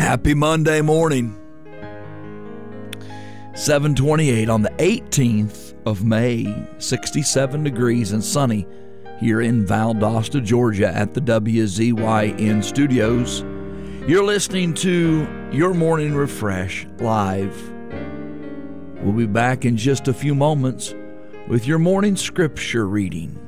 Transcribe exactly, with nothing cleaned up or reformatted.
Happy Monday morning. seven twenty-eight on the eighteenth of May, sixty-seven degrees and sunny here in Valdosta, Georgia at the W Z Y N studios. You're listening to Your Morning Refresh live. We'll be back in just a few moments with your morning scripture reading.